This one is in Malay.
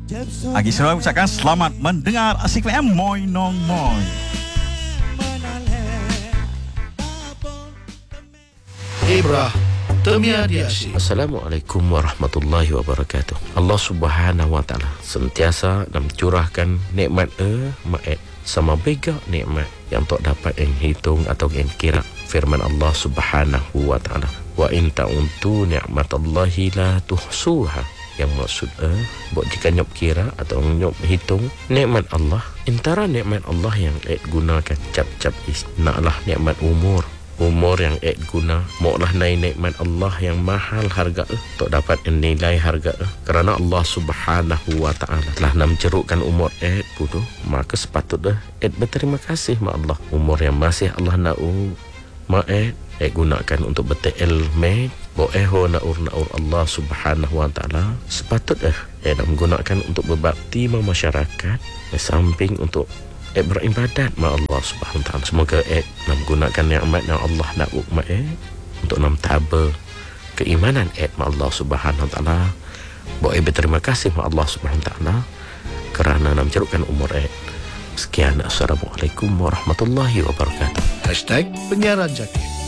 Agi Sarawak ucapkan selamat mendengar Asik FM Moi Nong Moi. Ibrah Temia di Asyik. Assalamualaikum warahmatullahi wabarakatuh. Allah Subhanahu wa taala sentiasa mencurahkan nikmat maat sama bega nikmat yang tak dapat hitung atau kira. Firman Allah Subhanahu wa taala, wa in ta'untu ni'matallahi la tuhsuha. Yang maksud buat jika nyop kira atau nyop hitung nikmat Allah, antara nikmat Allah yang gunakan cap-cap naklah nikmat umur yang guna moklah naik nikmat Allah yang mahal harga tak dapat nilai harga kerana Allah Subhanahu wa taala telah mencerukkan umur putu, maka sepatutnya berterima kasih mak Allah umur yang masih Allah nak gunakan untuk ilmu naur Allah Subhanahu wa taala sepatutnya menggunakan untuk berbakti masyarakat samping untuk beribadat ma Allah Subhanahu wa taala. Semoga menggunakan nikmat yang Allah nak untuk taba keimanan ma Allah Subhanahu wa taala. Berterima kasih ma Allah Subhanahu wa taala kerana mencerukkan umur Sekian, assalamualaikum warahmatullahi wabarakatuh. #penyiaran Jaki.